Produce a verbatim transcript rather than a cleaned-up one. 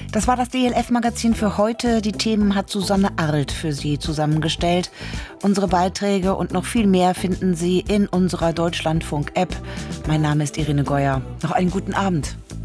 Das war das D L F-Magazin für heute. Die Themen hat Susanne Arlt für Sie zusammengestellt. Unsere Beiträge und noch viel mehr finden Sie in unserer Deutschlandfunk-App. Mein Name ist Irene Geuer. Noch einen guten Abend.